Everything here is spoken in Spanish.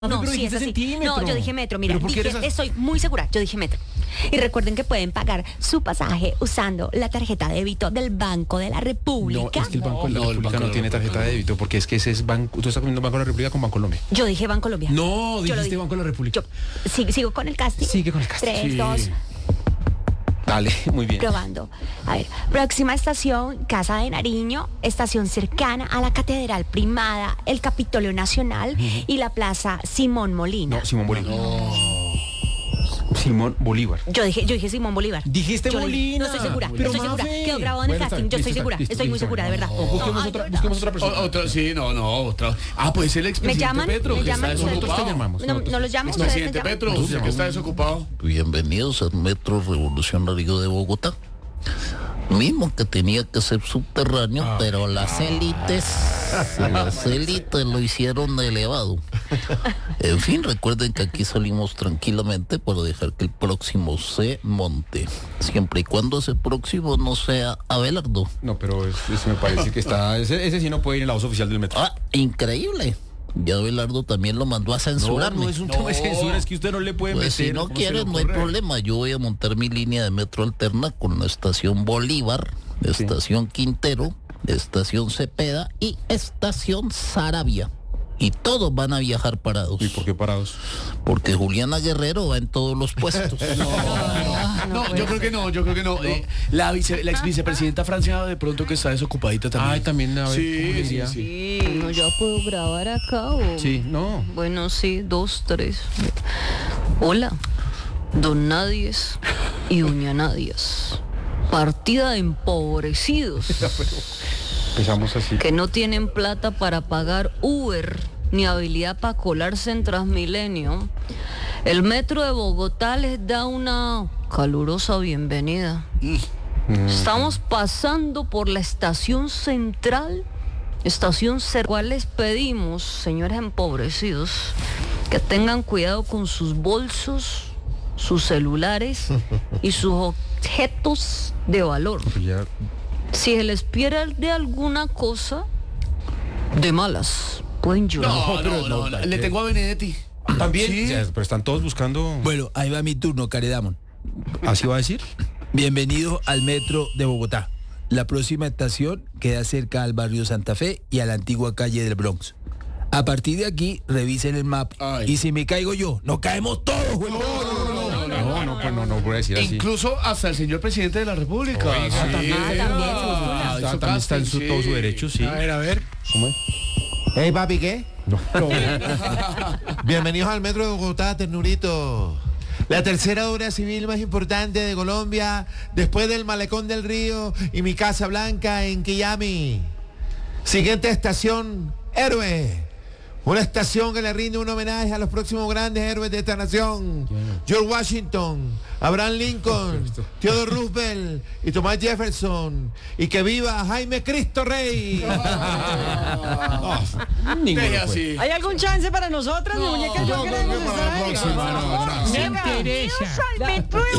No, pero sí, es dijiste así. centímetro. No, yo dije metro, mira, ¿Pero por qué dije, eres así? estoy muy segura, yo dije metro. Y recuerden que pueden pagar su pasaje usando la tarjeta de débito del Banco de la No, República. es que el Banco de la No, el República Banco no de tiene la tarjeta de débito, porque es que ese es banco, tú estás comiendo Banco de la República con Bancolombia. Yo dije Bancolombia. No, Yo lo dijiste dije. Banco de la República. Sigo con el casting. Sigue con el casting. 3, Sí. 2, Dale, muy bien. probando. A ver, próxima estación, Casa de Nariño, estación cercana a la Catedral Primada, el Capitolio Nacional y la Plaza Simón Molina. No, Simón Bolívar. Simón Bolívar. Yo dije Simón Bolívar. Dijiste Yo lo dije. Molina. No estoy segura, Pero estoy segura. Mafe. Quedó grabado en el Bueno, está casting, bien, yo estoy listo, segura, listo, estoy muy listo, segura, de bueno. verdad. Busquemos Ay, otra, de busquemos verdad. otra persona. Otra, sí, no, otra. Ah, pues el expresidente llaman? Petro, ¿Me que está llaman? Nosotros te desocupado. llamamos. No los llamo, ustedes me Expresidente llaman. Petro, Nosotros que está desocupado. Bienvenidos al Metro Revolucionario de Bogotá. Mismo que tenía que ser subterráneo, pero las élites lo hicieron elevado. En fin, recuerden que aquí salimos tranquilamente para dejar que el próximo se monte. Siempre y cuando ese próximo no sea Abelardo. No, pero eso me parece que está... Ese sí no puede ir en la voz oficial del metro. Ah, increíble. Ya Abelardo también lo mandó a censurarme. No es un tema de censura, es que usted no le puede Pues meter. si no ¿cómo se le quieren, no hay ocurre? problema. Yo voy a montar mi línea de metro alterna con la estación Bolívar, estación Quintero, estación Cepeda y estación Saravia. Y todos van a viajar parados. ¿Y por qué parados? Porque Juliana Guerrero va en todos los puestos. No, yo creo que no. La ex vicepresidenta Francia de pronto que está desocupadita también. Ay, también, a ver, ¿cómo le Sí, diría? sí. Bueno, ya puedo grabar acá o... Sí, no. Bueno, sí, 2, 3. Hola, don Nadies y doña Nadies. Partida de empobrecidos Empezamos así. que no tienen plata para pagar Uber ni habilidad para colarse en Transmilenio. El metro de Bogotá les da una calurosa bienvenida. Estamos pasando por la estación central, cual les pedimos, señores empobrecidos, que tengan cuidado con sus bolsos, sus celulares y sus objetos de valor. Pues ya, Si se les pierde alguna cosa, de malas, pueden llorar. No, le tengo a Benedetti. también. Sí. O sea, pero están todos buscando. Bueno, ahí va mi turno, Caredamon. ¿Así va a decir? Bienvenido al Metro de Bogotá. La próxima estación queda cerca al barrio Santa Fe y a la antigua calle del Bronx. A partir de aquí, revisen el mapa. Ay. Y si me caigo yo, nos caemos todos, güey. No voy a decir así. Incluso hasta el señor presidente de la República. Oiga, también. También está en todo su derecho, sí. A ver. ¿Cómo es? Hey, papi, ¿qué? Bienvenidos al Metro de Bogotá, ternurito. La tercera obra civil más importante de Colombia, después del Malecón del Río y mi Casa Blanca en Quillami. Siguiente estación, Héroe. Una estación que le rinde un homenaje a los próximos grandes héroes de esta nación. George Washington, Abraham Lincoln, Theodore Roosevelt y Thomas Jefferson. Y que viva Jaime Cristo Rey. Ninguno Deje fue. así. ¿Hay algún chance para nosotras, mi muñeca? Yo queremos estar ahí. próxima, no, gracias. Venga. Bienvenidos al Metro de